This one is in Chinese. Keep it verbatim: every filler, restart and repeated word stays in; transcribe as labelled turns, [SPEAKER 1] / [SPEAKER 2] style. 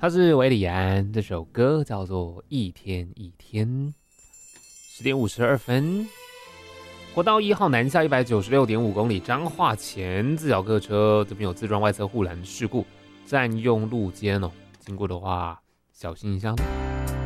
[SPEAKER 1] 他是韦礼安，这首歌叫做《一天一天》。十点五十二分，国道一号南下一百九十六点五公里，彰化前自小客车这边有自撞外侧护栏事故，占用路肩哦，经过的话小心一下。